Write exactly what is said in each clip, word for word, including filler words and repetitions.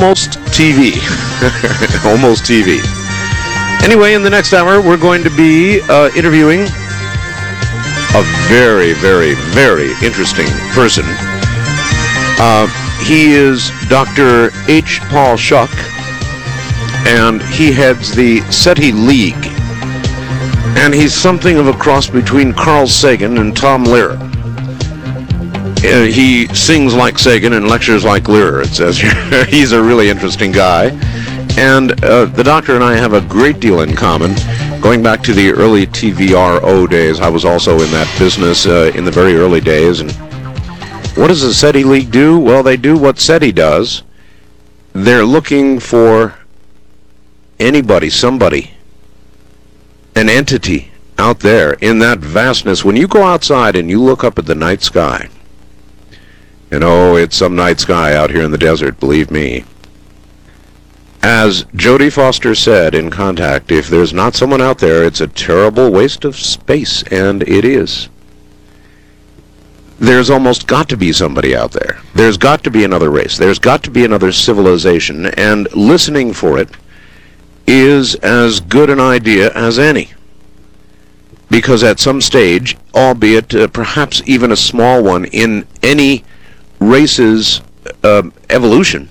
almost T V. Almost T V. Anyway, in the next hour, we're going to be uh, interviewing a very, very, very interesting person. Uh, he is Doctor H. Paul Schuck, and he heads the SETI League. And he's something of a cross between Carl Sagan and Tom Lehrer. Uh, he sings like Sagan and lectures like Lehrer, it says here. He's a really interesting guy. And uh, the doctor and I have a great deal in common. Going back to the early T V R O days, I was also in that business uh, in the very early days. And what does the SETI League do? Well, they do what SETI does. They're looking for anybody, somebody, an entity out there in that vastness. When you go outside and you look up at the night sky, and oh, it's some night sky out here in the desert, believe me. As Jodie Foster said in Contact, if there's not someone out there, it's a terrible waste of space, and it is. There's almost got to be somebody out there. There's got to be another race. There's got to be another civilization, and listening for it is as good an idea as any. Because at some stage, albeit uh, perhaps even a small one in any race's uh, evolution,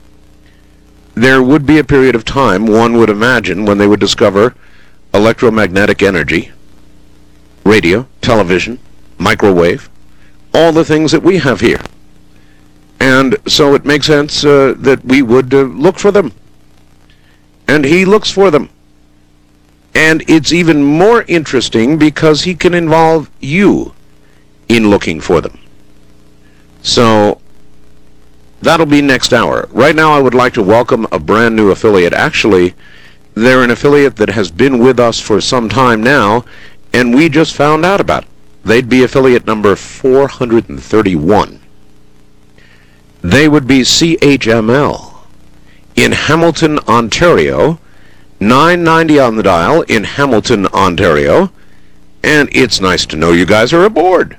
there would be a period of time, one would imagine, when they would discover electromagnetic energy, radio, television, microwave, all the things that we have here. And so it makes sense uh, that we would uh, look for them. And he looks for them. And it's even more interesting because he can involve you in looking for them. So that'll be next hour. Right now I would like to welcome a brand new affiliate. Actually, they're an affiliate that has been with us for some time now, and we just found out about it. They'd be affiliate number four hundred thirty-one. They would be C H M L in Hamilton, Ontario, nine ninety on the dial in Hamilton, Ontario, and it's nice to know you guys are aboard.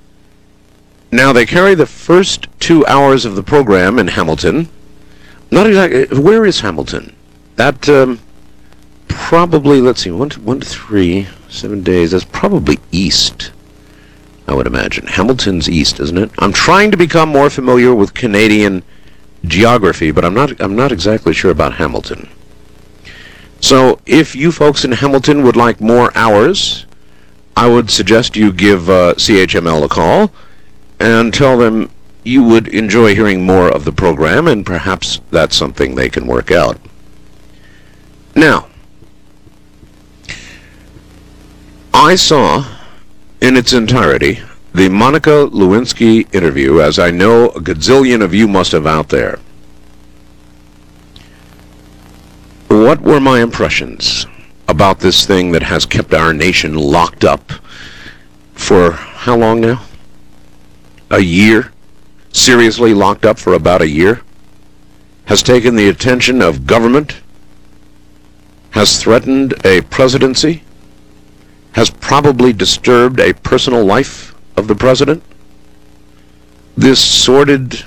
Now, they carry the first two hours of the program in Hamilton. Not exactly. Where is Hamilton? That, um, probably, let's see, one to, one to three, seven days. That's probably east, I would imagine. Hamilton's east, isn't it? I'm trying to become more familiar with Canadian geography, but I'm not, I'm not exactly sure about Hamilton. So, if you folks in Hamilton would like more hours, I would suggest you give uh, C H M L a call and tell them you would enjoy hearing more of the program, and perhaps that's something they can work out. Now, I saw in its entirety the Monica Lewinsky interview, as I know a gazillion of you must have out there. What were my impressions about this thing that has kept our nation locked up for how long now? A year? Seriously locked up for about a year? Has taken the attention of government? Has threatened a presidency? Has probably disturbed a personal life of the president? This sordid...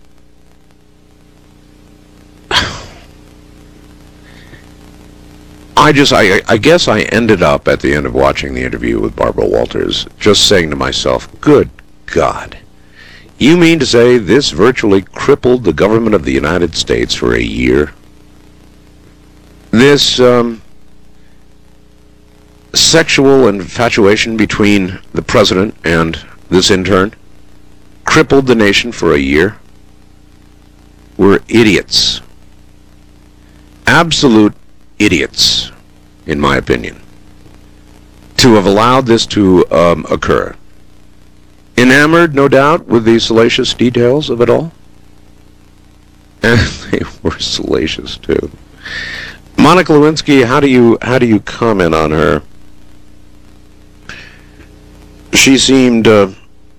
I just, I, I guess I ended up at the end of watching the interview with Barbara Walters just saying to myself, good God. You mean to say this virtually crippled the government of the United States for a year? This um, sexual infatuation between the president and this intern crippled the nation for a year? We're idiots. Absolute idiots, in my opinion, to have allowed this to um, occur. Enamored, no doubt, with the salacious details of it all. And they were salacious, too. Monica Lewinsky, how do you how do you comment on her? She seemed uh,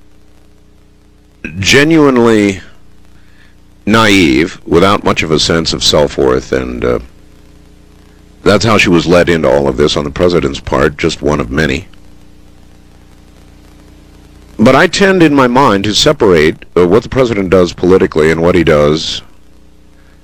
genuinely naive, without much of a sense of self-worth, and uh, that's how she was led into all of this on the president's part, just one of many. But I tend in my mind to separate uh, what the president does politically and what he does